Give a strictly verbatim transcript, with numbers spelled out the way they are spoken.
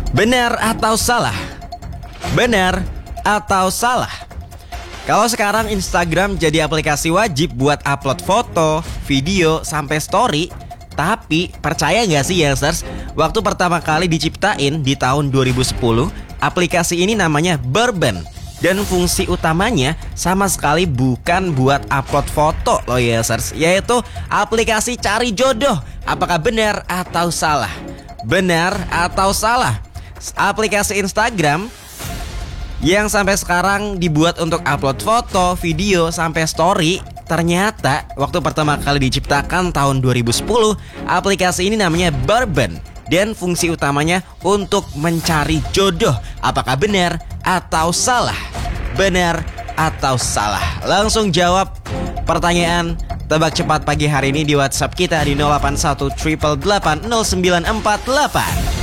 Benar atau salah? Benar atau salah? Kalau sekarang Instagram jadi aplikasi wajib buat upload foto, video, sampai story. Tapi percaya gak sih youngsters, waktu pertama kali diciptain di tahun dua ribu sepuluh, aplikasi ini namanya Bourbon. Dan fungsi utamanya sama sekali bukan buat upload foto loh youngsters, yaitu aplikasi cari jodoh. Apakah benar atau salah? Benar atau salah? Aplikasi Instagram yang sampai sekarang dibuat untuk upload foto, video, sampai story, ternyata waktu pertama kali diciptakan tahun dua ribu sepuluh, aplikasi ini namanya Bourbon. Dan fungsi utamanya untuk mencari jodoh. Apakah benar atau salah? Benar atau salah? Langsung jawab pertanyaan tebak cepat pagi hari ini di WhatsApp kita di nol delapan satu delapan delapan delapan nol sembilan empat delapan.